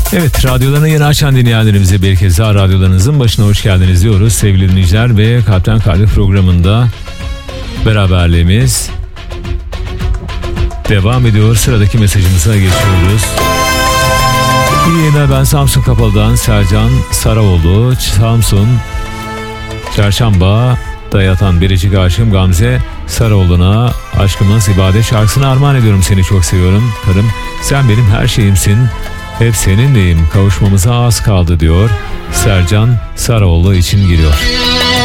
Evet, radyolarını yeni açan dinleyenlerimize bir kez daha radyolarınızın başına hoş geldiniz diyoruz sevgili dinleyiciler ve Kalpten Kalbe programında beraberliğimiz devam ediyor. Sıradaki mesajımıza geçiyoruz. İyi yayınlar, ben Samsun Kapalı'dan Sercan Saraoğlu. Samsun Çarşamba'da yatan biricik aşığım Gamze Saraoğlu'na Aşkımız İbadet şarkısını armağan ediyorum. Seni çok seviyorum karım, sen benim her şeyimsin, hep seninleyim, kavuşmamıza az kaldı diyor. Sercan Saraoğlu için giriyor.